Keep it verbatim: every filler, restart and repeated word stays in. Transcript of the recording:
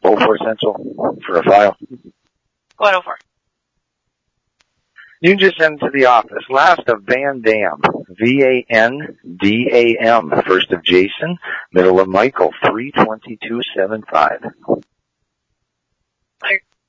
oh four Central for a file. Go ahead, oh four. You can just send it to the office. Last of Van Dam. V A N D A M. First of Jason. Middle of Michael. three twenty-two seventy-five.